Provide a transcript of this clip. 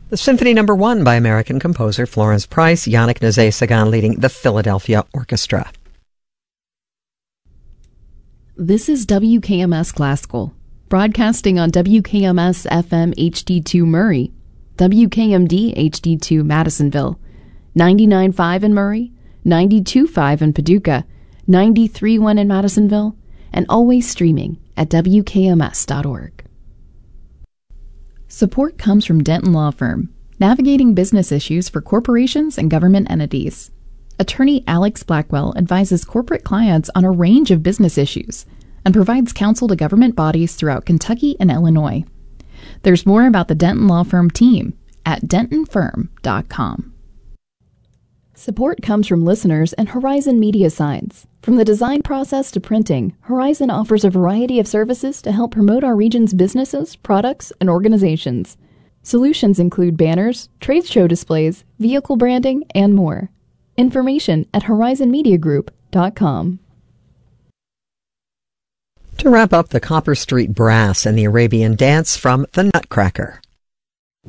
The Symphony No. 1 by American composer Florence Price, Yannick Nézet-Séguin leading the Philadelphia Orchestra. This is WKMS Classical, broadcasting on WKMS FM HD2 Murray, WKMD HD2 Madisonville, 99.5 in Murray, 92.5 in Paducah, 93.1 in Madisonville, and always streaming at WKMS.org. Support comes from Denton Law Firm, navigating business issues for corporations and government entities. Attorney Alex Blackwell advises corporate clients on a range of business issues and provides counsel to government bodies throughout Kentucky and Illinois. There's more about the Denton Law Firm team at dentonfirm.com. Support comes from listeners and Horizon Media Signs. From the design process to printing, Horizon offers a variety of services to help promote our region's businesses, products, and organizations. Solutions include banners, trade show displays, vehicle branding, and more. Information at horizonmediagroup.com. To wrap up, the Copper Street Brass and the Arabian Dance from The Nutcracker.